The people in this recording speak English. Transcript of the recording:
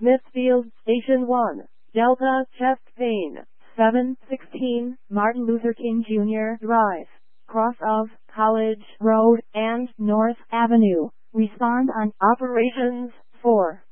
Smithfield Station 1, Delta Chest Pain, 716 Martin Luther King Jr. Drive, cross of College Road and North Avenue. Respond on operations 4.